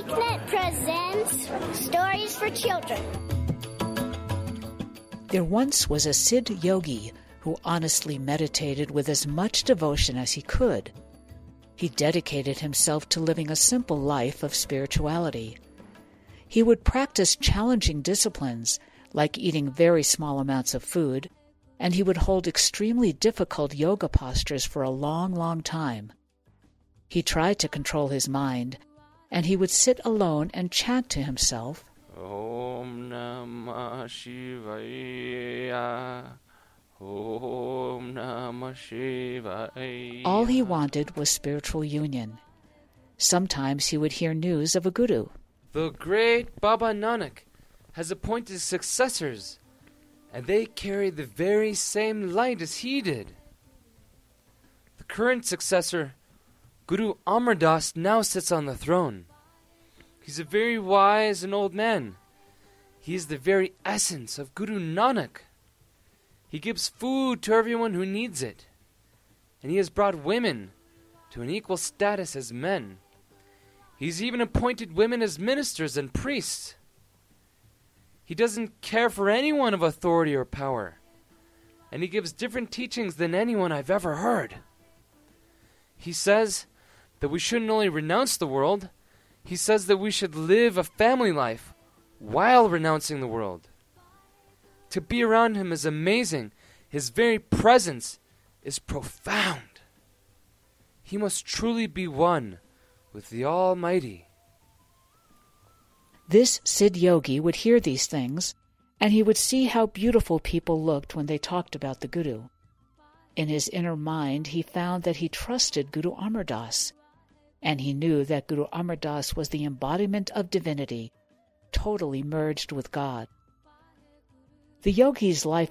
TalkNet presents Stories for Children. There once was a Siddh yogi who honestly meditated with as much devotion as he could. He dedicated himself to living a simple life of spirituality. He would practice challenging disciplines, like eating very small amounts of food, and he would hold extremely difficult yoga postures for a long, long time. He tried to control his mind, and he would sit alone and chant to himself, Om Namah Shivaya, Om Namah Shivaya. All he wanted was spiritual union. Sometimes he would hear news of a guru. The great Baba Nanak has appointed successors, and they carry the very same light as he did. The current successor, Guru Amar Das, now sits on the throne. He's a very wise and old man. He is the very essence of Guru Nanak. He gives food to everyone who needs it, and he has brought women to an equal status as men. He's even appointed women as ministers and priests. He doesn't care for anyone of authority or power, and he gives different teachings than anyone I've ever heard. He says that we shouldn't only renounce the world, he says that we should live a family life while renouncing the world. To be around him is amazing. His very presence is profound. He must truly be one with the Almighty. This Siddh yogi would hear these things, and he would see how beautiful people looked when they talked about the Guru. In his inner mind, he found that he trusted Guru Amar Das, and he knew that Guru Amar Das was the embodiment of divinity, totally merged with God. The yogi's life